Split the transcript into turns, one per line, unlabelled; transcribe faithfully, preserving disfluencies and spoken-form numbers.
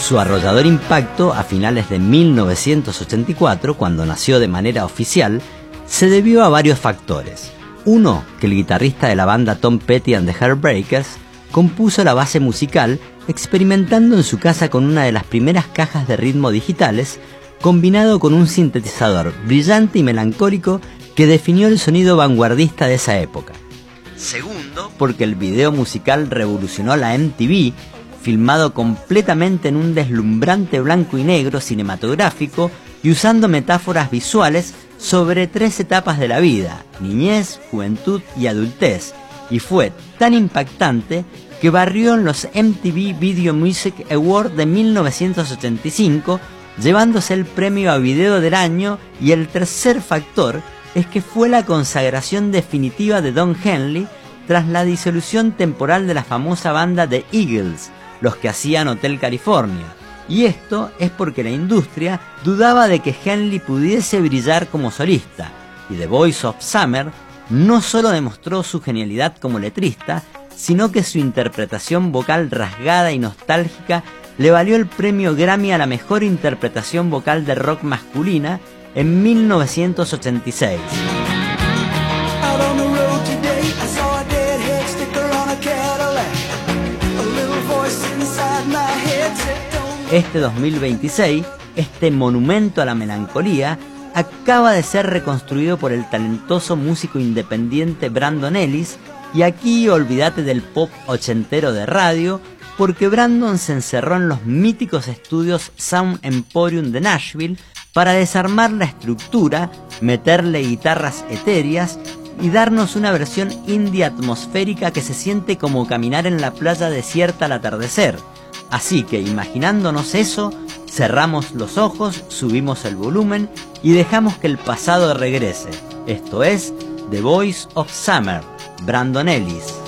Su arrollador impacto a finales de mil novecientos ochenta y cuatro, cuando nació de manera oficial, se debió a varios factores. Uno, que el guitarrista de la banda Tom Petty and the Heartbreakers compuso la base musical experimentando en su casa con una de las primeras cajas de ritmo digitales, combinado con un sintetizador brillante y melancólico que definió el sonido vanguardista de esa época. Segundo, porque el video musical revolucionó la M T V, filmado completamente en un deslumbrante blanco y negro cinematográfico y usando metáforas visuales sobre tres etapas de la vida: niñez, juventud y adultez, y fue tan impactante que barrió en los M T V Video Music Awards de mil novecientos ochenta y cinco, llevándose el premio a video del año. Y el tercer factor es que fue la consagración definitiva de Don Henley tras la disolución temporal de la famosa banda The Eagles, los que hacían Hotel California. Y esto es porque la industria dudaba de que Henley pudiese brillar como solista, y The Voice of Summer no solo demostró su genialidad como letrista, sino que su interpretación vocal rasgada y nostálgica le valió el premio Grammy a la mejor interpretación vocal de rock masculina en mil novecientos ochenta y seis. Este dos mil veintiséis, este monumento a la melancolía, acaba de ser reconstruido por el talentoso músico independiente Brandon Ellis, y aquí olvídate del pop ochentero de radio, porque Brandon se encerró en los míticos estudios Sound Emporium de Nashville para desarmar la estructura, meterle guitarras etéreas y darnos una versión indie atmosférica que se siente como caminar en la playa desierta al atardecer. Así que, imaginándonos eso, cerramos los ojos, subimos el volumen y dejamos que el pasado regrese. Esto es The Voice of Summer, Brandon Ellis.